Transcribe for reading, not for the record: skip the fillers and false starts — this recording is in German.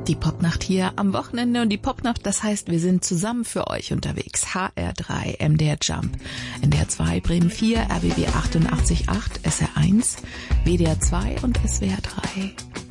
Die Popnacht hier am Wochenende und die Popnacht, das heißt, wir sind zusammen für euch unterwegs. HR3, MDR Jump, NDR 2, Bremen 4, RBB 88.8, SR1, WDR 2 und SWR 3.